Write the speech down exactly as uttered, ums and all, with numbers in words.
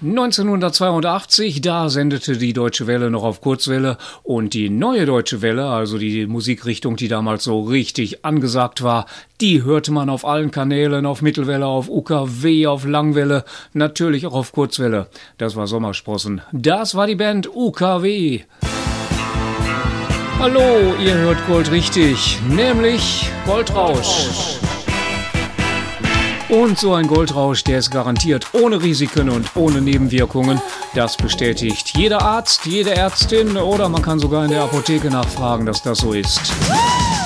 neunzehnhundertzweiundachtzig, da sendete die Deutsche Welle noch auf Kurzwelle und die Neue Deutsche Welle, also die Musikrichtung, die damals so richtig angesagt war, die hörte man auf allen Kanälen, auf Mittelwelle, auf U K W, auf Langwelle, natürlich auch auf Kurzwelle. Das war Sommersprossen. Das war die Band U K W. Hallo, ihr hört Gold richtig, nämlich Goldrausch. Und so ein Goldrausch, der ist garantiert ohne Risiken und ohne Nebenwirkungen. Das bestätigt jeder Arzt, jede Ärztin oder man kann sogar in der Apotheke nachfragen, dass das so ist.